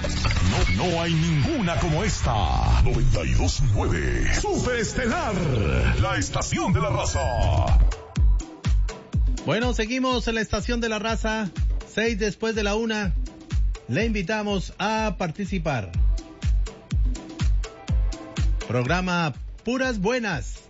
No hay ninguna como esta. 92.9 Super Estelar, la estación de la raza. Bueno, seguimos en la estación de la raza, 6 después de la 1. Le invitamos a participar. Programa Puras Buenas.